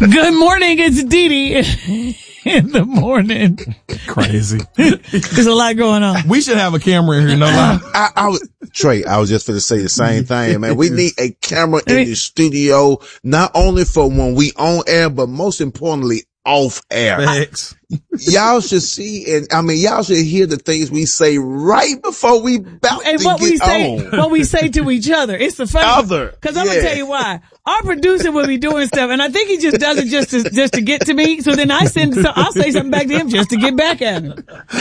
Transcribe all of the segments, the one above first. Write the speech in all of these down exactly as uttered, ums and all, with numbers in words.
Good morning, it's Dee Dee in the morning. Crazy. There's a lot going on. We should have a camera in here, no lie. I, I was, Trey, I was just going to say the same thing, man. We need a camera in the studio, not only for when we on air, but most importantly, off air. Thanks. Y'all should see, and I mean, y'all should hear the things we say right before we about And to what get we say, on. what we say to each other. It's the funny. Other. Cause I'm Yeah. gonna tell you why. Our producer will be doing stuff, and I think he just does it just to, just to get to me. So then I send, so I'll say something back to him just to get back at him.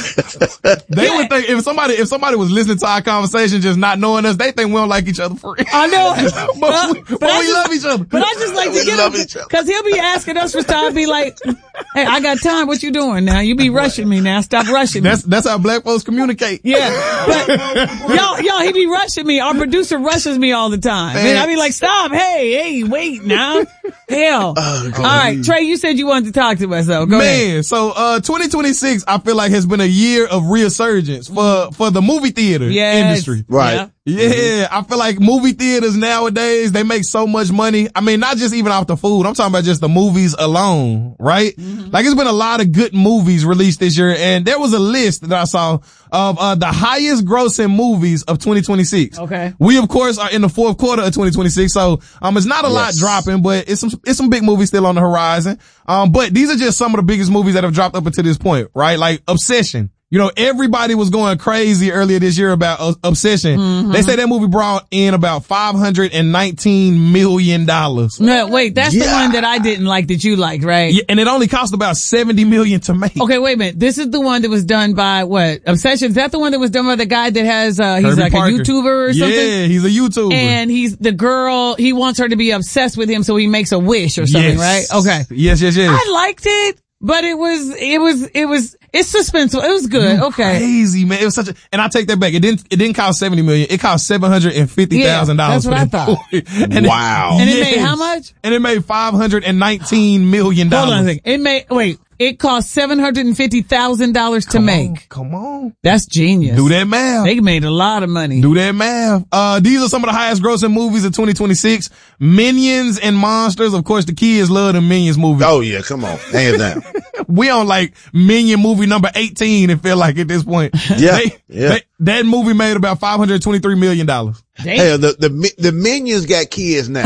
They Yeah. would think if somebody if somebody was listening to our conversation just not knowing us, they think we don't like each other for real. I know. but Well, we, but but I we just- love each other. But I just like We to get love him, each other. cause he'll be asking us for stuff. I'll be like, hey, I got time. What you doing now? You be rushing me now. Stop rushing me. That's that's how black folks communicate. Yeah, but y'all, y'all, he be rushing me. Our producer rushes me all the time. And I be like, stop. Hey, hey, wait now. Hell. Oh, All right, Trey, you said you wanted to talk to us though. Go Man, ahead. so uh twenty twenty-six I feel like has been a year of resurgence for for the movie theater Yes. industry. Right. Yeah. Yeah, I feel like movie theaters nowadays, they make so much money. I mean, not just even off the food. I'm talking about just the movies alone, right? Mm-hmm. Like it's been a lot of good movies released this year, and there was a list that I saw of uh the highest grossing movies of twenty twenty-six. Okay. We of course are in the fourth quarter of twenty twenty-six, so um it's not a lot Yes. dropping, but it's some it's some big movies still on the horizon. Um but these are just some of the biggest movies that have dropped up until this point, right? Like Obsession. You know, everybody was going crazy earlier this year about uh, Obsession. Mm-hmm. They say that movie brought in about five hundred nineteen million dollars. No, wait, that's the Yeah. one that I didn't like that you like, right? Yeah, and it only cost about seventy million to make. Okay, wait a minute. This is the one that was done by what? Obsession. Is that the one that was done by the guy that has, uh, he's Herbie like Parker. a YouTuber or something? Yeah, he's a YouTuber. And he's the girl, he wants her to be obsessed with him so he makes a wish or something, Yes. right? Okay. Yes, yes, yes. I liked it, but it was, it was, it was, it's suspenseful. It was good. Okay. Crazy, man. It was such a, and I take that back. It didn't, it didn't cost seventy million. It cost seven hundred fifty thousand dollars. Yeah, that's what I thought. And Wow. And it made how much? And it made five hundred nineteen million dollars. Hold on a second. It made, wait, it cost seven hundred fifty thousand dollars to Come make. on, come on. That's genius. Do that math. They made a lot of money. Do that math. Uh, these are some of the highest grossing movies of twenty twenty-six. Minions and Monsters. Of course, the kids love the Minions movies. Oh yeah, come on. Hands down. We on like Minion movie number eighteen, it feel like at this point. Yeah, They- yeah. they- that movie made about five hundred twenty-three million dollars. Damn. Hell, the, the, mi- the minions got kids now.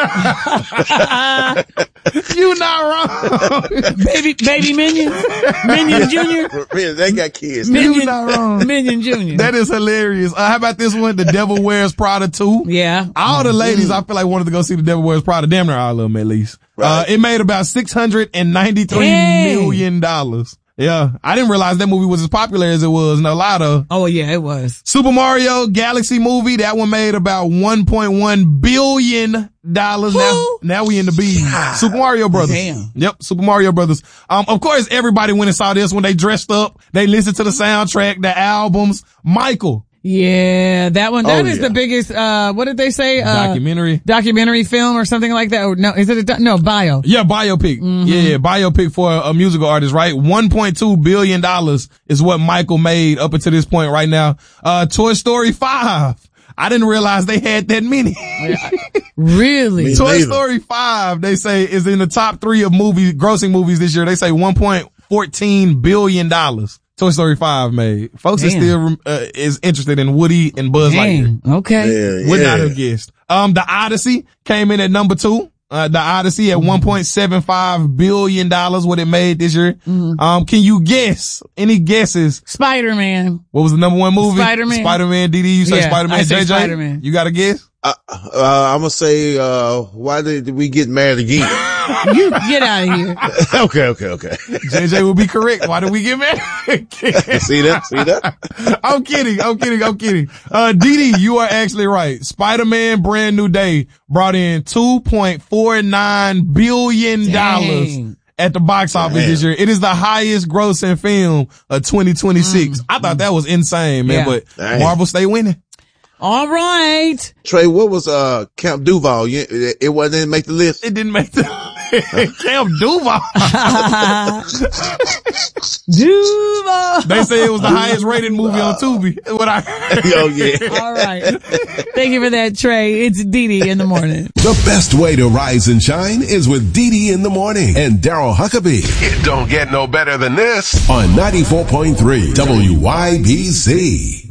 You not wrong. baby, baby Minion, Minion Junior, Really, they got kids now. You Minion, not wrong. Minion Junior. That is hilarious. Uh, how about this one? The Devil Wears Prada two. Yeah. All the ladies, I feel like wanted to go see The Devil Wears Prada. Damn near all of them at least. Uh, Right. it made about six hundred ninety-three Dang. million dollars. Yeah. I didn't realize that movie was as popular as it was. No lie though. Oh yeah, it was. Super Mario Galaxy movie, that one made about one point one billion dollars. Now, Who? now we in the B. Super Mario Brothers. Damn. Yep, Super Mario Brothers. Um, of course, everybody went and saw this when they dressed up. They listened to the soundtrack, the albums. Michael. Yeah, that one. That Oh, is yeah. the biggest. Uh, what did they say? Uh, Documentary. documentary film or something like that. Or no, is it a do- no bio? Yeah, biopic. Mm-hmm. Yeah, biopic for a, a musical artist, right? one point two billion dollars is what Michael made up until this point right now. Uh, Toy Story five. I didn't realize they had that many. Really? Me Toy neither. Story five, they say, is in the top three of movie, grossing movies this year. They say one point one four billion dollars. Toy Story five made. Folks are Damn. still, uh, is interested in Woody and Buzz Lightyear. Dang. Okay. Yeah, Would yeah. not have guessed. Um, The Odyssey came in at number two. Uh, The Odyssey at one point seven five billion dollars, what it made this year. Mm-hmm. Um, can you guess? Any guesses? Spider-Man. What was the number one movie? Spider-Man. Spider-Man, D D, you say Yeah, Spider-Man, I say J J? Spider-Man. You got a guess? Uh, uh, I'm gonna say, uh, why did, did we get married again? You get out of here. okay, okay, okay. J J will be correct. Why did we get married? See that? See that? I'm kidding. I'm kidding. I'm kidding. Uh, Dee Dee, you are actually right. Spider-Man Brand New Day brought in two point four nine billion dollars Dang. at the box office Damn. this year. It is the highest grossing film of twenty twenty-six. I thought that was insane, man, Yeah. but Dang. Marvel stay winning. All right. Trey, what was, uh, Camp Duval? You, it, it wasn't didn't make the list? It didn't make the Camp Duval. Duval. They say it was the highest rated movie on Tubi. What I Oh, yeah. All right. Thank you for that, Trey. It's Dee Dee in the morning. The best way to rise and shine is with Dee Dee in the morning and Daryl Huckabee. It don't get no better than this on ninety-four point three W Y B C.